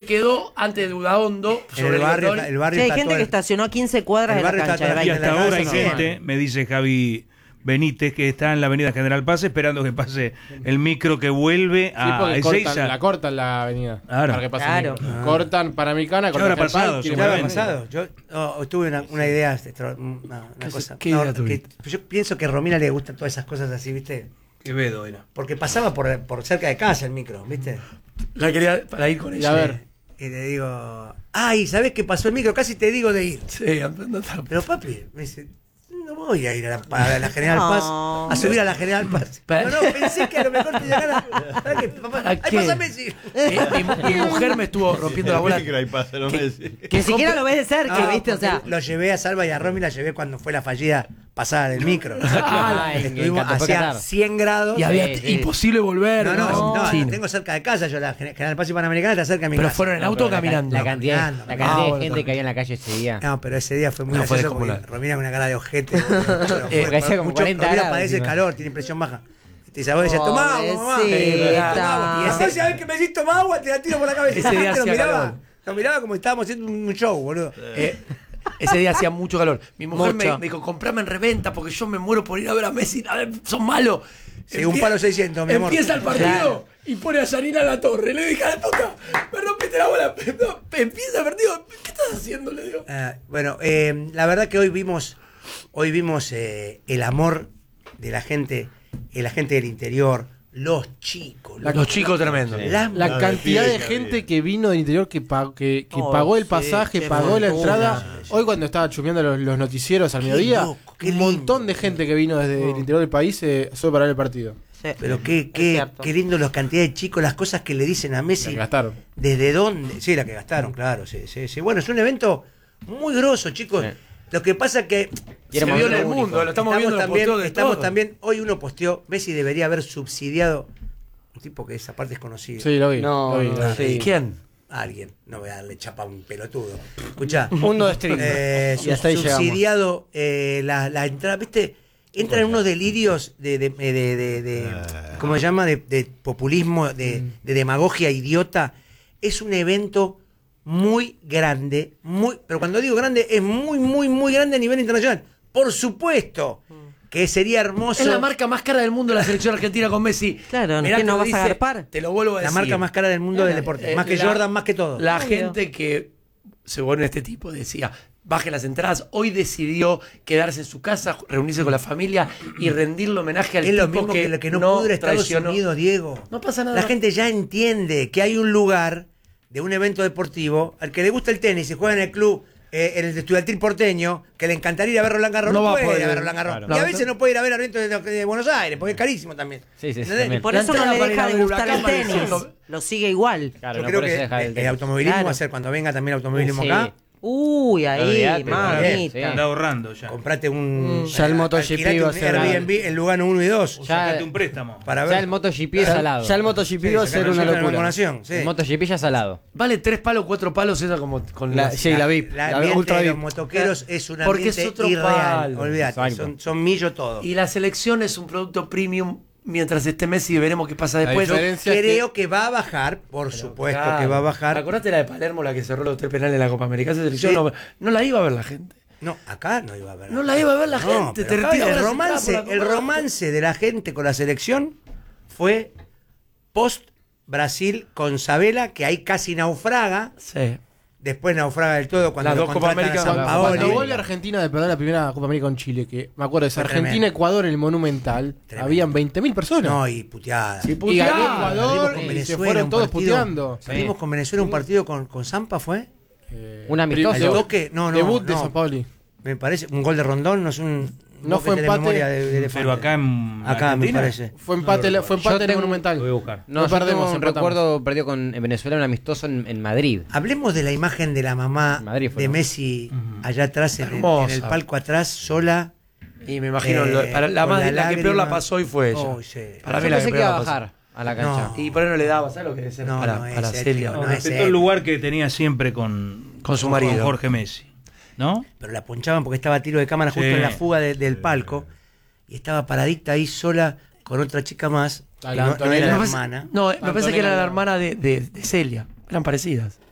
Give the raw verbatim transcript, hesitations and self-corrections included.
quedó antes de Udaondo. En el barrio, el barrio sí, hay está gente todo que el- estacionó a quince cuadras de el la barrio está cancha de todo- Y Racing. hasta ahora hay no, gente, me dice Javi Benítez, que está en la avenida General Paz esperando que pase el micro que vuelve Sí, a porque Ezeiza. cortan, la cortan la avenida. Claro. Para que pase Claro. el micro. Cortan Panamericana, ¿Qué cortan habrá General Paz, pasado, tienen ¿Qué habrá que- pasado? Yo oh, tuve una, una idea, extra- una, una ¿Qué- cosa. qué no, idea tuviste? que- yo pienso que a Romina le gustan todas esas cosas así, ¿viste? Quevedo era. Porque pasaba por, por cerca de casa el micro, ¿viste? La quería para ir con Y ella. a ver. Y le digo, ay, ¿sabés qué pasó el micro? Casi te digo de ir. Sí, andando. Pero papi, me dice, no voy a ir a la, a la General Paz, No. a subir a la General Paz. Pero- No, no, pensé que a lo mejor te llegara. ¿Sabes qué, papá? ¿Para Ahí qué? pasa Messi. Mi, mi- mi mujer me estuvo rompiendo la bola. Ahí pasa, no me decís. Que ni siquiera lo ves de cerca, No, ¿viste? O porque sea, lo llevé a Salva y a Romy, la llevé cuando fue la fallida pasada del micro. Ah, en- en Estuvimos Cantopé, hacia Qatar. cien grados. Y había Sí, sí. imposible volver. No, no, no, la Chino. tengo cerca de casa, yo la General Paz y Panamericana está cerca de mi Pero casa. fueron en No, auto o pero la ca- caminando. La cantidad, Caminando. la cantidad Ah, de bueno, gente está. que había en la calle ese día. No, pero ese día fue muy No, fue gracioso porque descomunal. Romina con una cara de ojete. boludo, pero fue- porque hacía como mucho- cuarenta Romina grados padece encima. calor, tiene presión baja. Y te dice, vos decís, tomá agua, mamá. Pobrecita. Tomá agua. Y ese, ¿sabés que me decís tomá agua? Te la tiro por la cabeza. Ese día Nos hacía miraba, calor. nos miraba como estábamos haciendo un show, boludo. Eh, ese día hacía mucho calor. Mi mujer me, Mucho. me dijo, comprame en reventa porque yo me muero por ir a ver a Messi. A ver, son malos. Sí, un palo seiscientos, mi amor. Empieza el partido Claro. y pone a Yanina a la torre. Le dije, a la puta, me rompiste la bola. No, empieza el partido. ¿Qué estás haciendo? Le digo. Ah, bueno, eh, la verdad que hoy vimos, hoy vimos eh, el amor de la gente, eh, la gente del interior, los chicos. Los chicos tremendos. las La No, cantidad de de pibe que gente había. que vino del interior que, pa- que, que Oh, pagó el sí, pasaje, qué pagó la fortuna. entrada. Sí, sí. Hoy cuando estaba chumeando los, los noticieros al mediodía, loco, qué un montón lindo. de gente que vino desde el interior del país eh, solo para ver el partido. sí. Pero qué, Es qué, cierto. qué lindo la cantidad de chicos, las cosas que le dicen a La Messi. que gastaron. ¿Desde dónde? Sí, la que gastaron, claro. Sí, sí, sí. Bueno, es un evento muy grosso, chicos. Sí. Lo que pasa que Y era Se vio en el único. mundo, lo estamos, viendo en los también, posteos de estamos todo. también, hoy uno posteó, Messi debería haber subsidiado, un tipo que esa parte es conocido. Sí, lo vi. No, lo vi, no, lo vi. sí. ¿Quién? A alguien, no voy a darle chapa a un pelotudo. Escuchá. Mundo de stream. Eh, Y hasta ahí subsidiado eh, la, la entrada, ¿viste? Entran unos delirios de, de, de, de- de- ¿cómo se llama? De, de populismo, de, de demagogia idiota. Es un evento muy grande, muy, pero cuando digo grande, es muy, muy, muy grande a nivel internacional. Por supuesto que sería hermoso. Es la marca más cara del mundo la selección argentina con Messi. Claro, Mirá ¿qué no lo vas a dice, agarpar? Te lo vuelvo a la decir. marca más cara del mundo del deporte. Eh, Más que la- Jordan, más que todo. La Obvio. gente que, según este tipo, decía, baje las entradas, hoy decidió quedarse en su casa, reunirse con la familia y rendirle homenaje al Es lo tipo mismo que, que lo que no, pudo ir a Estados traicionó. Unidos, Diego. No pasa nada. La gente ya entiende que hay un lugar de un evento deportivo al que le gusta el tenis y juega en el club, eh, en el estudiantil porteño, que le encantaría ir a ver Roland Garros. No No, va a puede ir poder. a ver Roland Garros. Claro. Y a No, veces no- no puede ir a ver al evento de, de Buenos Aires, porque es carísimo también. Sí, sí, sí, ¿Entendés? también. Por La eso no entrada le para ir deja a de ver gustar el Huracán, tenis. Mauricio. Lo sigue igual. Claro, Yo no, creo por que eso deja el, el- el automovilismo Claro. va a ser cuando venga también el automovilismo Sí. acá. Uy, ahí, Olvídate, mamita. sí. Anda ahorrando ya. Comprate un. Ya el eh, MotoGP alquilate va a un ser- Airbnb en Lugano uno y dos. Ya- Sacate un préstamo. Para Ya ver. el MotoGP es salado. Ya el MotoGP Sí, va a sacar ser un una sello de locura. vacunación, sí. El MotoGP ya salado. Vale tres palos, cuatro palos, esa como con La- las- sí, la V I P. El La ambiente Ultra de V I los P. motoqueros es un Porque es ambiente otro irreal. palo. Olvídate, Exacto. son, son millo todo. Y la selección es un producto premium mientras esté Messi y veremos qué pasa después. La diferencia es Creo que va a bajar, por supuesto Claro. que va a bajar. Acordate la de Palermo, la que cerró los tres penales en la Copa América. Esa selección Sí. no, no la iba a ver la gente. No, acá no iba a ver. No la iba a ver la gente, pero te acá retiraba el las romance, entradas por la el Copa. romance de la gente con la selección fue post Brasil con Sabela, que ahí casi naufraga. Sí. Después naufraga del todo cuando Las lo dos Copa contratan a América, San cuando- Paoli. Cuando vuelve Argentina de perder la primera Copa América con Chile, que me acuerdo, es Fue tremendo. Argentina-Ecuador en el Monumental, Tremendo. habían veinte mil personas. No, y puteada. Sí, y puteada. ganó Perdimos Ecuador con y se Venezuela, fueron un todos partido- puteando. Perdimos con Venezuela un partido con, con Zampa, ¿fue? Eh, Un amistoso. Al toque, no, no. Debut de no. San Paoli. Me parece, un gol de Rondón, no es un. No vos que fue tenés empate, memoria de- de elefante. Pero acá en Acá, me Argentina. parece. Fue empate, No, fue Yo empate en el tengo- Monumental. Lo voy a buscar. No, No yo perdemos, tengo un empatamos. recuerdo perdido con en Venezuela un amistoso en, en Madrid. Hablemos de la imagen de la mamá Madrid fue, de ¿no? Messi allá atrás, en, el- en Hermosa. el palco atrás, sola. Y me imagino, Eh, lo- para la, con más, la la que peor la lágrima. pasó hoy fue ella. Oh, sí. Para Yo mí la pensé que que peor iba la a pasó. bajar a la cancha. No. Y por ahí no le daba, ¿sabes lo que debe ser? No, para no es para ético, Celia. no No, es respetó él. el lugar que tenía siempre con, Con su marido. Jorge Messi. ¿No? Pero la ponchaban porque estaba a tiro de cámara justo Sí. en la fuga de- del palco. Y estaba paradita ahí sola con otra chica más. A que la no, no Antonella. era Me la parece- hermana. No, me parece que era la Antonella. hermana de, de, de Celia. Eran parecidas.